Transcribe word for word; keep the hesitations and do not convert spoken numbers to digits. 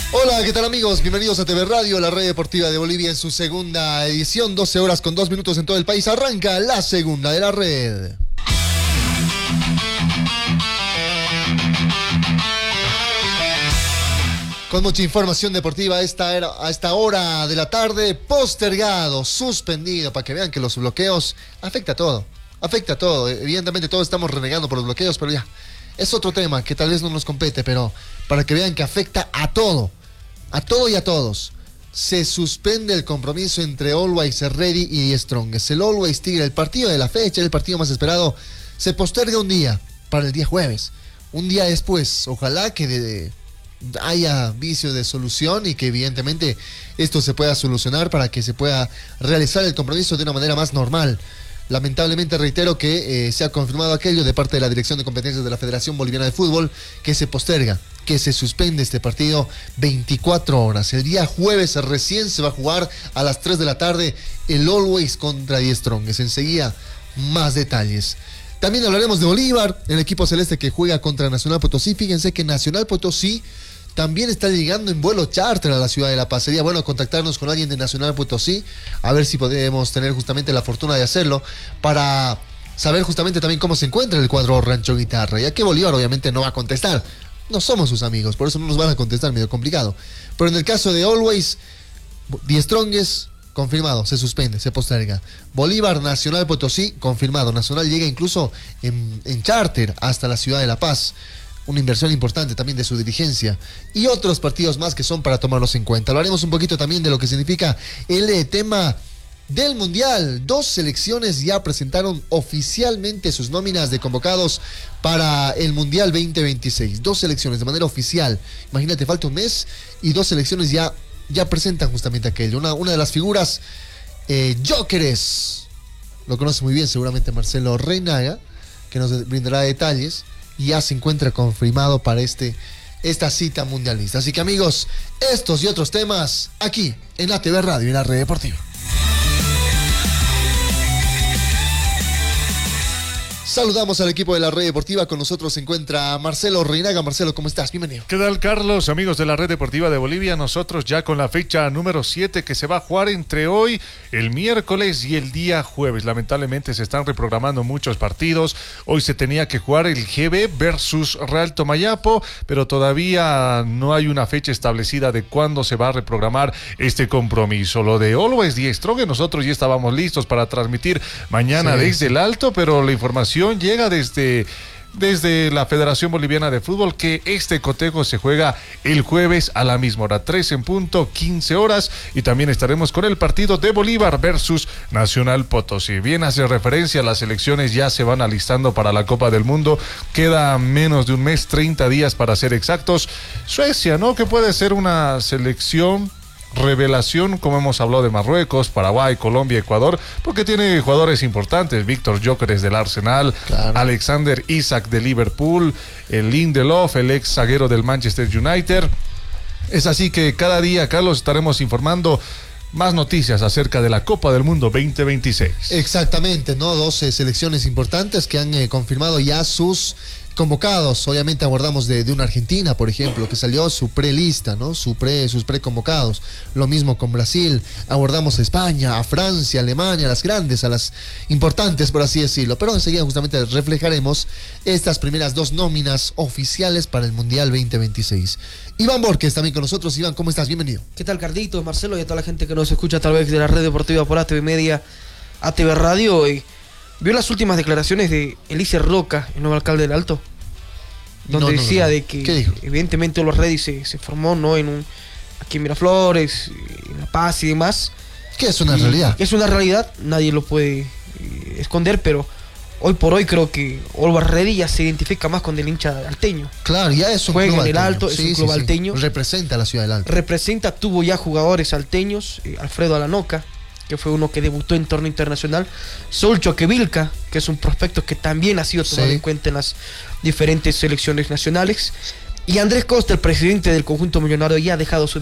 Hola, ¿qué tal amigos? Bienvenidos a T V Radio, la red deportiva de Bolivia en su segunda edición, doce horas con dos minutos en todo el país. Arranca la segunda de la red. Con mucha información deportiva a esta, era, a esta hora de la tarde, postergado, suspendido, para que vean que los bloqueos afecta a todo, afecta a todo. Evidentemente todos estamos renegando por los bloqueos, pero ya, es otro tema que tal vez no nos compete, pero para que vean que afecta a todo, a todo y a todos. Se suspende el compromiso entre Always Ready y The Strongest. El Always Tigre, el partido de la fecha, el partido más esperado, se posterga un día, para el día jueves. Un día después, ojalá que de, haya vicio de solución y que evidentemente esto se pueda solucionar para que se pueda realizar el compromiso de una manera más normal. Lamentablemente reitero que eh, se ha confirmado aquello de parte de la Dirección de Competencias de la Federación Boliviana de Fútbol, que se posterga, que se suspende este partido veinticuatro horas. El día jueves recién se va a jugar a las tres de la tarde el Always contra The Strongest. Enseguida más detalles. También hablaremos de Bolívar, el equipo celeste que juega contra Nacional Potosí. Fíjense que Nacional Potosí también está llegando en vuelo charter a la ciudad de La Paz. Sería bueno contactarnos con alguien de Nacional Potosí, a ver si podemos tener justamente la fortuna de hacerlo, para saber justamente también cómo se encuentra el cuadro Rancho Guitarra, ya que Bolívar obviamente no va a contestar. No somos sus amigos, por eso no nos van a contestar, medio complicado. Pero en el caso de Always, The Strongest, confirmado, se suspende, se posterga. Bolívar, Nacional Potosí, confirmado. Nacional llega incluso en, en charter hasta la ciudad de La Paz. Una inversión importante también de su dirigencia. Y otros partidos más que son para tomarlos en cuenta. Hablaremos un poquito también de lo que significa el eh, tema del Mundial. Dos selecciones ya presentaron oficialmente sus nóminas de convocados para el Mundial veinte veintiséis. Dos selecciones de manera oficial. Imagínate, falta un mes y dos selecciones ya, ya presentan justamente aquello. Una, una de las figuras eh, Jóqueres, lo conoce muy bien seguramente Marcelo Reinaga, que nos brindará detalles. Y ya se encuentra confirmado para este, esta cita mundialista. Así que amigos, estos y otros temas aquí en la T V Radio y en la Red Deportiva. Saludamos al equipo de la Red Deportiva. Con nosotros se encuentra Marcelo Reinaga. Marcelo, ¿cómo estás? Bienvenido. ¿Qué tal, Carlos? Amigos de la Red Deportiva de Bolivia, nosotros ya con la fecha número siete que se va a jugar entre hoy, el miércoles y el día jueves. Lamentablemente se están reprogramando muchos partidos. Hoy se tenía que jugar el G B versus Real Tomayapo, pero todavía no hay una fecha establecida de cuándo se va a reprogramar este compromiso. Lo de Always The Strongest, nosotros ya estábamos listos para transmitir mañana sí, desde sí. el Alto, pero la información llega desde, desde la Federación Boliviana de Fútbol que este cotejo se juega el jueves a la misma hora, tres en punto, quince horas, y también estaremos con el partido de Bolívar versus Nacional Potosí. Bien hace referencia, las selecciones ya se van alistando para la Copa del Mundo, queda menos de un mes, treinta días para ser exactos. Suecia, ¿no? Que puede ser una selección revelación, como hemos hablado de Marruecos, Paraguay, Colombia, Ecuador, porque tiene jugadores importantes, Víctor Jóqueres del Arsenal, claro. Alexander Isak de Liverpool, el Lindelof, el ex zaguero del Manchester United. Es así que cada día, Carlos, estaremos informando más noticias acerca de la Copa del Mundo veinte veintiséis. Exactamente, ¿no? doce selecciones importantes que han eh, confirmado ya sus convocados. Obviamente abordamos de, de una Argentina, por ejemplo, que salió su prelista, ¿no? Su pre, sus preconvocados. Lo mismo con Brasil. Abordamos a España, a Francia, a Alemania, a las grandes, a las importantes, por así decirlo. Pero enseguida justamente reflejaremos estas primeras dos nóminas oficiales para el Mundial veinte veintiséis. Iván Borges también con nosotros. Iván, ¿cómo estás? Bienvenido. ¿Qué tal, Carlitos, Marcelo y a toda la gente que nos escucha a través de la Red Deportiva por A T V Media, A T V Radio? Y vio las últimas declaraciones de Elícer Roca, el nuevo alcalde del Alto, donde no, no, decía no, no. de que evidentemente los Ready se, se formó, ¿no? en un aquí en Miraflores, en La Paz y demás. Que es una y realidad. Es una realidad, nadie lo puede eh, esconder, pero hoy por hoy creo que Always Ready ya se identifica más con el hincha alteño. Claro, ya es un Juega club en el alteño. Alto, sí, es un club sí, alteño. Sí. Representa a la ciudad del Alto. Representa, tuvo ya jugadores alteños, eh, Alfredo Alanoca, que fue uno que debutó en torneo internacional, Sol Choquevilca, que es un prospecto que también ha sido tomado sí. en cuenta en las diferentes selecciones nacionales, y Andrés Costa, el presidente del conjunto millonario, ya ha dejado su